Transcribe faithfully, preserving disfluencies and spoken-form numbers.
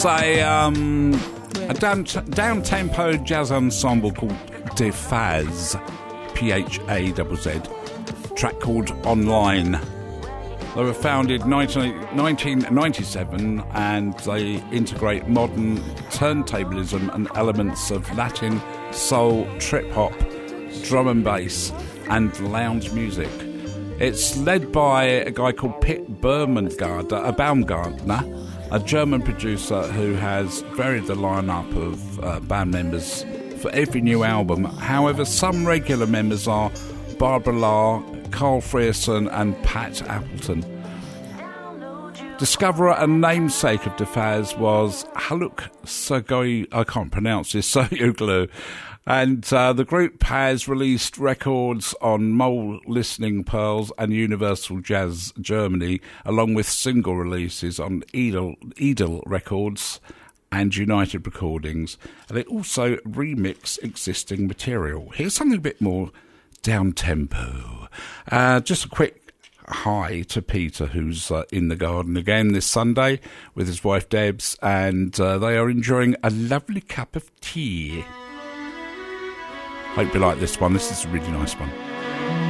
A, um, a down, down-tempo jazz ensemble called Phaz, P H A Z Z, track called Online. They were founded in nineteen ninety-seven and they integrate modern turntablism and elements of Latin, soul, trip-hop, drum and bass and lounge music. It's led by a guy called Pit Baumgartner, a Baumgartner, a German producer who has varied the lineup of uh, band members for every new album. However, some regular members are Barbara Lahr, Carl Frierson and Pat Appleton. Discoverer and namesake of Phaz was Haluk Sergey, I can't pronounce this, Soyuglu. And uh, the group has released records on Mole Listening Pearls and Universal Jazz Germany, along with single releases on Edel, Edel Records and United Recordings. And they also remix existing material. Here's something a bit more down-tempo. Uh, just a quick hi to Peter, who's uh, in the garden again this Sunday with his wife Debs, and uh, they are enjoying a lovely cup of tea. Hope you like this one. This is a really nice one.